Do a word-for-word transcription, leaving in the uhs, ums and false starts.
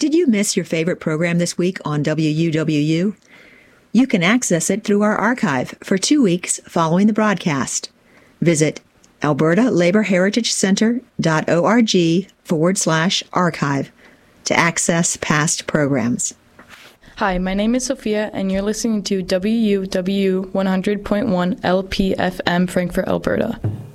Did you miss your favorite program this week on W U W U? You can access it through our archive for two weeks following the broadcast. Visit alberta labor heritage center dot org forward slash archive to access past programs. Hi, my name is Sophia, and you're listening to W U W U one hundred point one L P F M Frankfurt, Alberta.